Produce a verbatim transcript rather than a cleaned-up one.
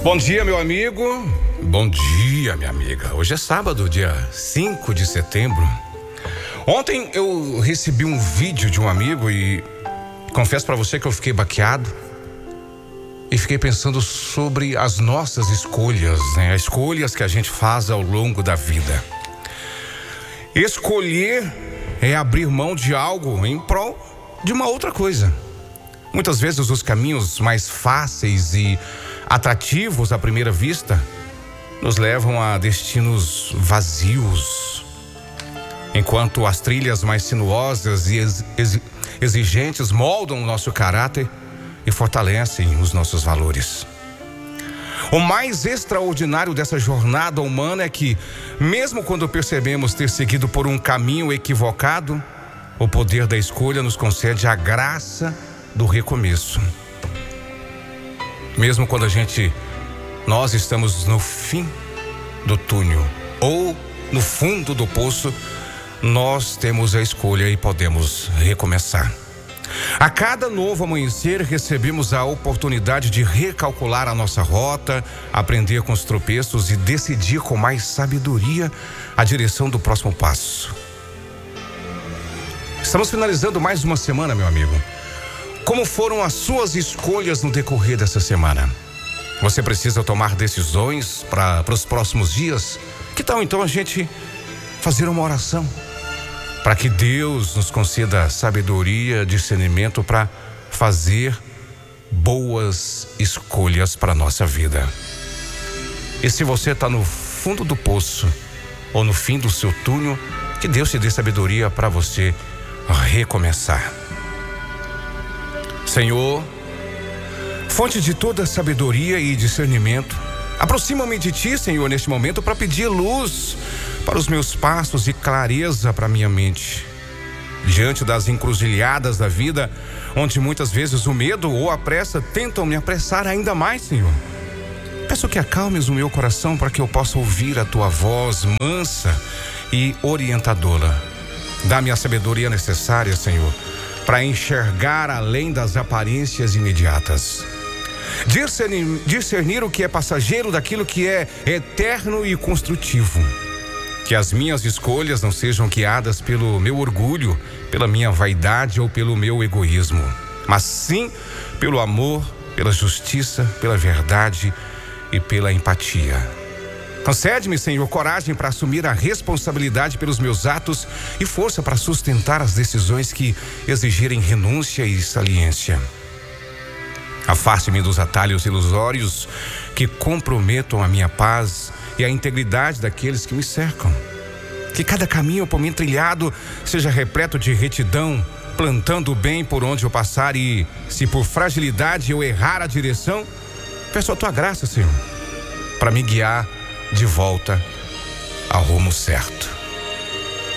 Bom dia, meu amigo. Bom dia, minha amiga. Hoje é sábado, dia cinco de setembro. Ontem eu recebi um vídeo de um amigo e confesso pra você que eu fiquei baqueado e fiquei pensando sobre as nossas escolhas, né? As escolhas que a gente faz ao longo da vida. Escolher é abrir mão de algo em prol de uma outra coisa. Muitas vezes os caminhos mais fáceis e atrativos à primeira vista nos levam a destinos vazios, enquanto as trilhas mais sinuosas e exigentes moldam o nosso caráter e fortalecem os nossos valores. O mais extraordinário dessa jornada humana é que, mesmo quando percebemos ter seguido por um caminho equivocado, o poder da escolha nos concede a graça do recomeço. Mesmo quando a gente, nós estamos no fim do túnel ou no fundo do poço, nós temos a escolha e podemos recomeçar. A cada novo amanhecer, recebemos a oportunidade de recalcular a nossa rota, aprender com os tropeços e decidir com mais sabedoria a direção do próximo passo. Estamos finalizando mais uma semana, meu amigo. Como foram as suas escolhas no decorrer dessa semana? Você precisa tomar decisões para os próximos dias? Que tal então a gente fazer uma oração para que Deus nos conceda sabedoria, discernimento para fazer boas escolhas para a nossa vida? E se você está no fundo do poço ou no fim do seu túnel, que Deus te dê sabedoria para você recomeçar. Senhor, fonte de toda sabedoria e discernimento, aproxima-me de Ti, Senhor, neste momento para pedir luz para os meus passos e clareza para minha mente. Diante das encruzilhadas da vida, onde muitas vezes o medo ou a pressa tentam me apressar ainda mais, Senhor, peço que acalmes o meu coração para que eu possa ouvir a Tua voz mansa e orientadora. Dá-me a sabedoria necessária, Senhor, para enxergar além das aparências imediatas. Discernir, discernir o que é passageiro daquilo que é eterno e construtivo. Que as minhas escolhas não sejam guiadas pelo meu orgulho, pela minha vaidade ou pelo meu egoísmo, mas sim pelo amor, pela justiça, pela verdade e pela empatia. Concede-me, Senhor, coragem para assumir a responsabilidade pelos meus atos e força para sustentar as decisões que exigirem renúncia e saliência. Afaste-me dos atalhos ilusórios que comprometam a minha paz e a integridade daqueles que me cercam. Que cada caminho por mim trilhado seja repleto de retidão, plantando o bem por onde eu passar e, se por fragilidade eu errar a direção, peço a Tua graça, Senhor, para me guiar de volta ao rumo certo.